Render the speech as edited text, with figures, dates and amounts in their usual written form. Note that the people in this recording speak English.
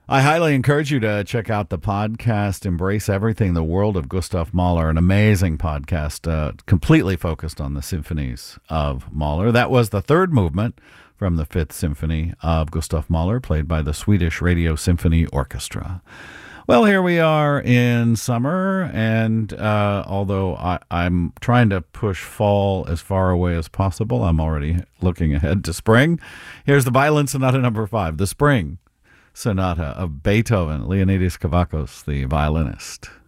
I highly encourage you to check out the podcast Embrace Everything, the World of Gustav Mahler, an amazing podcast completely focused on the symphonies of Mahler. That was the third movement from the Fifth Symphony of Gustav Mahler, played by the Swedish Radio Symphony Orchestra. Well, here we are in summer, and although I'm trying to push fall as far away as possible, I'm already looking ahead to spring. Here's the Violin Sonata number 5, the Spring Sonata of Beethoven, Leonidas Kavakos, the violinist.